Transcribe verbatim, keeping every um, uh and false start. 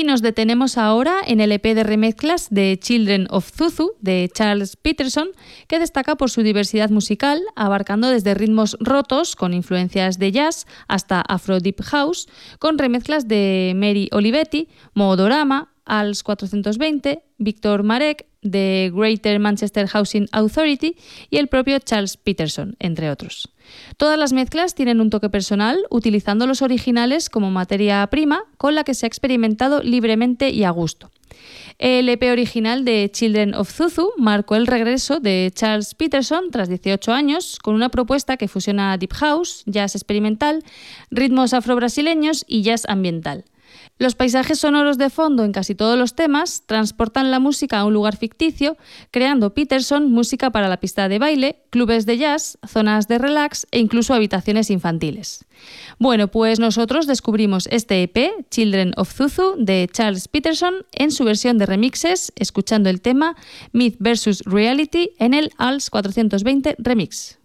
nos detenemos ahora en el E P de remezclas de Children of Zuzu de Charles Peterson, que destaca por su diversidad musical, abarcando desde ritmos rotos con influencias de jazz hasta Afro Deep House, con remezclas de Mary Olivetti, Moodorama, Als cuatrocientos veinte, Víctor Marek, de Greater Manchester Housing Authority y el propio Charles Peterson, entre otros. Todas las mezclas tienen un toque personal, utilizando los originales como materia prima con la que se ha experimentado libremente y a gusto. El E P original de Children of Zuzu marcó el regreso de Charles Peterson tras dieciocho años con una propuesta que fusiona deep house, jazz experimental, ritmos afro-brasileños y jazz ambiental. Los paisajes sonoros de fondo en casi todos los temas transportan la música a un lugar ficticio, creando Peterson música para la pista de baile, clubes de jazz, zonas de relax e incluso habitaciones infantiles. Bueno, pues nosotros descubrimos este E P, Children of Zuzu, de Charles Peterson, en su versión de remixes, escuchando el tema Myth versus Reality en el Als cuatrocientos veinte Remix.